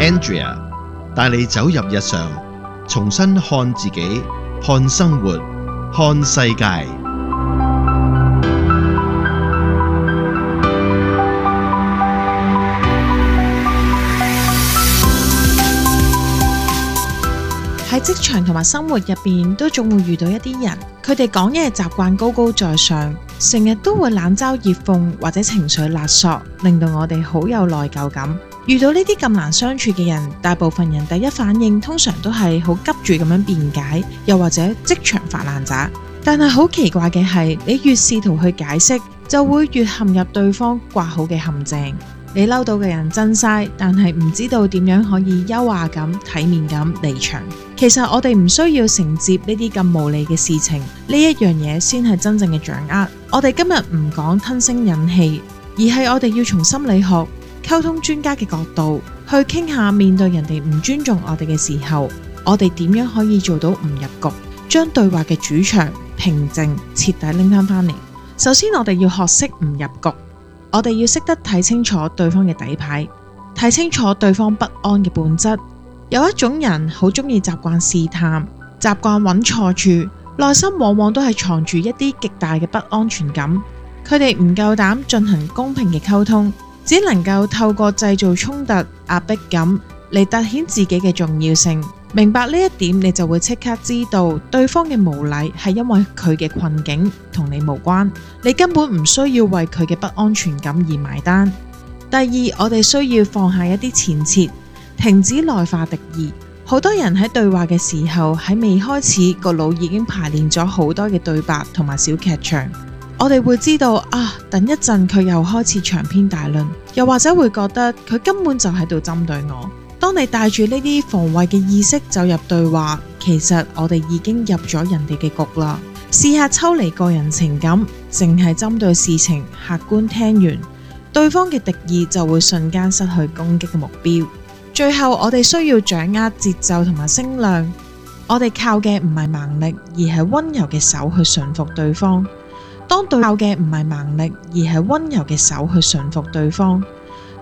Andrea 帶你走入日常，重新看自己，看生活，看世界。 喺職場同埋生活入邊，都總會遇到一啲人，佢哋講嘢習慣高高在上，成日都會冷嘲熱諷或者情緒勒索，令到我哋好有內疚感。遇到呢啲咁難相處嘅人，大部分人第一反應通常都係好急住咁樣辯解，又或者即場發爛渣。但係好奇怪嘅係，你越試圖去解釋，就會越陷入對方掛好嘅陷阱。你嬲到嘅人真晒，但係唔知道點樣可以優雅咁、體面咁離場。其實我哋唔需要承接呢啲咁無理嘅事情，呢一樣嘢先係真正嘅掌握。我哋今日唔講吞聲忍氣，而係我哋要從心理學、溝通專家嘅角度去傾下，面對人哋唔尊重我哋嘅時候，我哋點樣可以做到唔入局，將對話嘅主場平靜徹底拎返嚟。首先我哋要學識唔入局，我哋要識得睇清楚對方嘅底牌，睇清楚對方不安嘅本質。有一種人好中意習慣試探，習慣揾錯處，內心往往都係藏住一啲極大嘅不安全感。佢哋唔夠膽進行公平嘅溝通，只能夠透過製造衝突、壓迫感嚟凸顯自己嘅重要性。明白呢一點，你就會即刻知道對方嘅無禮係因為佢嘅困境，同你無關。你根本唔需要為佢嘅不安全感而埋單。第二，我哋需要放下一啲前設，停止內化敵意。好多人喺對話嘅時候，喺未開始個腦已經排練咗好多嘅對白同埋小劇場。我哋會知道等一陣佢又開始長篇大論，又或者會覺得佢根本就喺度針對我。當你帶住呢啲防衛嘅意識走入對話，其實我哋已經入咗人哋嘅局啦。試下抽離個人情感，淨係針對事情，客觀聽完，對方嘅敵意就會瞬間失去攻擊嘅目標。最後，我哋需要掌握節奏同埋聲量。我哋靠嘅唔係蠻力，而係溫柔嘅手去馴服對方。靠嘅唔係蠻力，而係溫柔嘅手去馴服對方。